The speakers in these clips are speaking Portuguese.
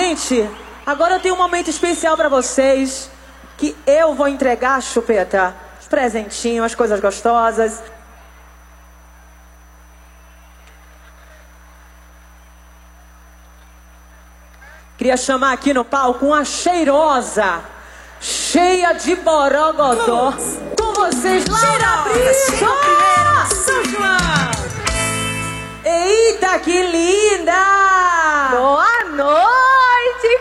Gente, agora eu tenho um momento especial pra vocês, que eu vou entregar, Chupeta, os presentinhos, as coisas gostosas. Queria chamar aqui no palco uma cheirosa, cheia de borogodó. Com vocês, Laura Brito! São João! Eita, que linda! Boa noite,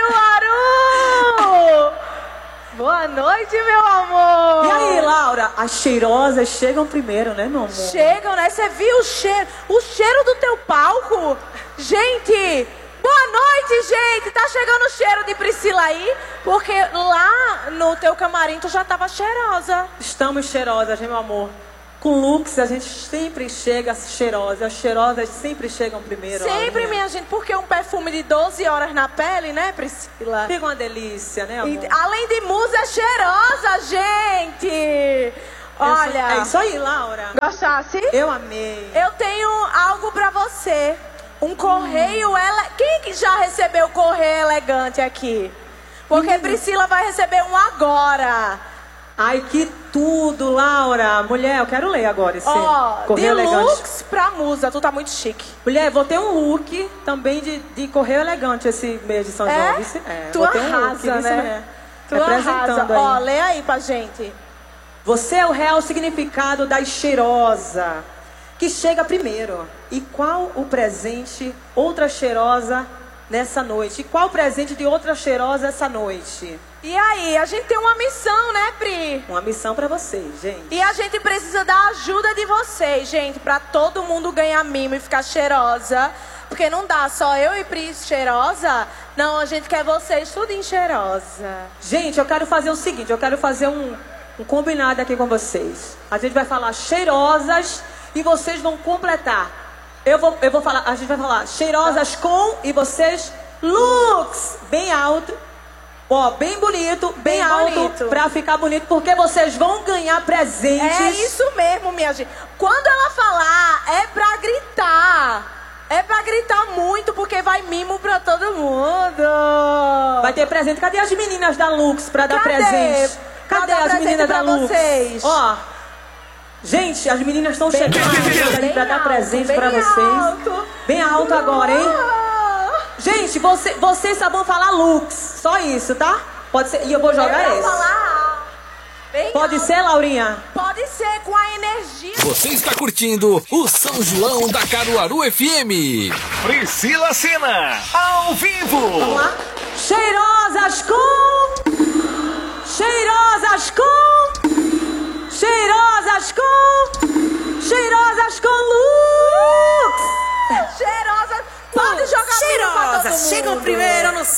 Caruaru! Boa noite, meu amor! E aí, Laura? As cheirosas chegam primeiro, né, meu amor? Chegam, né? Você viu o cheiro do teu palco? Gente, boa noite, gente! Tá chegando o cheiro de Priscila aí? Porque lá no teu camarim tu já tava cheirosa. Estamos cheirosas, né, meu amor? Com looks a gente sempre chega cheirosa. As cheirosas sempre chegam primeiro. Sempre, Laurinha. minha gente, porque um perfume de 12 horas na pele, né, Priscila? Fica uma delícia, né, amor? E, além de musa, é cheirosa, gente! Olha... É isso aí, Laura. Gostasse? Eu amei. Eu tenho algo pra você. Um correio... Quem que já recebeu correio elegante aqui? Porque Priscila vai receber um agora. Ai, que tudo, Laura. Mulher, eu quero ler agora esse de correio elegante. looks pra musa, tu tá muito chique. Mulher, vou ter um look também de correio elegante esse mês de São João. Tu vou ter um arrasa, look, vice, né? mulher. Tu Representando arrasa. aí. Lê aí pra gente. Você é o real significado da cheirosa, que chega primeiro. E qual o presente outra cheirosa nessa noite? E qual o presente de outra cheirosa essa noite? E aí, a gente tem uma missão, né, Pri? Uma missão pra vocês, gente. E a gente precisa da ajuda de vocês, gente, pra todo mundo ganhar mimo e ficar cheirosa. Porque não dá só eu e Pri cheirosa. Não, a gente quer vocês tudinho cheirosa. Gente, eu quero fazer o seguinte, eu quero fazer um combinado aqui com vocês. A gente vai falar cheirosas e vocês vão completar. Eu vou falar, a gente vai falar cheirosas com e vocês looks bem alto. Ó, bem bonito, bem alto, bonito. Pra ficar bonito, porque vocês vão ganhar presentes. É isso mesmo, minha gente. Quando ela falar, é pra gritar. É pra gritar muito, porque vai mimo pra todo mundo. Vai ter presente. Cadê as meninas da Lux pra dar presente? Cadê as meninas da Lux? Vocês? Ó, gente, as meninas estão chegando ali pra dar presente pra vocês. Alto. Bem alto agora, hein? Gente, vocês só vão falar Lux. Só isso, tá? Pode ser. E eu vou jogar esse. Falar bem Pode alto. ser, Laurinha? Pode ser, com a energia. Você está curtindo o São João da Caruaru FM. Priscila Sena, ao vivo. Vamos lá? Cheirosas com... Cheirosas com... Cheirosas com... Cheirosas com Lux. Cheirosa. Pode jogar mimo pra todo mundo. Chegam primeiro no